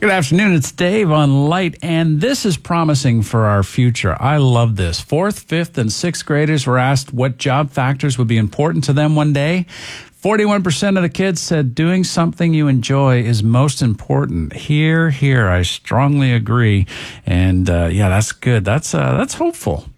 Good afternoon. It's Dave on Light, and this is promising for our future. I love this. 4th, 5th, and 6th graders were asked what job factors would be important to them one day. 41% of the kids said doing something you enjoy is most important. Here, I strongly agree. And yeah, that's good. That's hopeful.